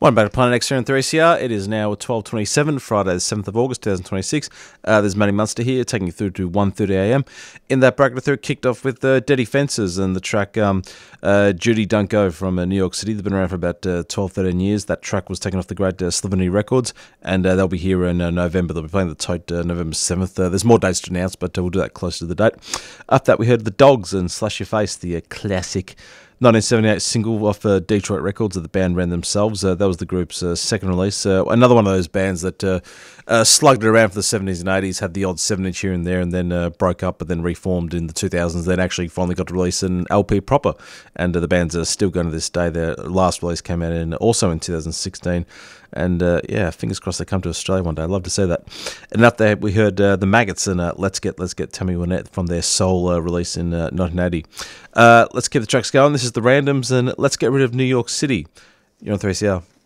Welcome back to Planet X here on 3CR. It is now 12:27, Friday the 7th of August 2026. There's Matty Munster here, taking you through to 1:30am. In that bracket through, kicked off with Deadly Fences and the track Judy Don't Go from New York City. They've been around for about 12, 13 years. That track was taken off the great Sloveny Records, and they'll be here in November. They'll be playing the Tote November 7th. There's more dates to announce, but we'll do that closer to the date. After that, we heard The Dogs and Slash Your Face, the classic 1978 single off Detroit Records that the band ran themselves. That was the group's second release. Another one of those bands that slugged it around for the 70s and 80s, had the odd 7-inch here and there, and then broke up, but then reformed in the 2000s. Then actually finally got to release an LP proper, and the band's still going to this day. Their last release came out also in 2016. And fingers crossed they come to Australia one day. I'd love to see that. And up there we heard the Maggots and Let's Get Tammy Wynette from their Soul release in 1980. Let's keep the tracks going. This is the Randoms and Let's Get Rid of New York City. You're on 3CR.